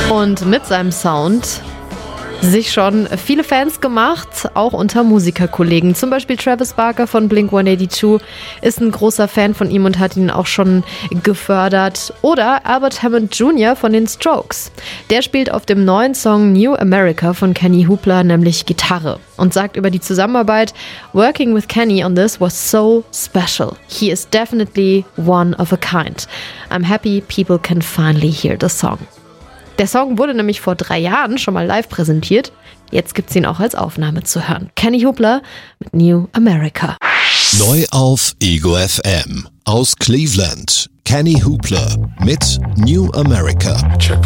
Und mit seinem Sound sich schon viele Fans gemacht, auch unter Musikerkollegen. Zum Beispiel Travis Barker von Blink-182 ist ein großer Fan von ihm und hat ihn auch schon gefördert. Oder Albert Hammond Jr. von den Strokes. Der spielt auf dem neuen Song New America von Kenny Hoopla nämlich Gitarre und sagt über die Zusammenarbeit: "Working with Kenny on this was so special. He is definitely one of a kind. I'm happy people can finally hear the song." Der Song wurde nämlich vor 3 Jahren schon mal live präsentiert. Jetzt gibt's ihn auch als Aufnahme zu hören. Kenny Hoopla mit New America. Neu auf Ego FM. Aus Cleveland. Kenny Hoopla mit New America. Check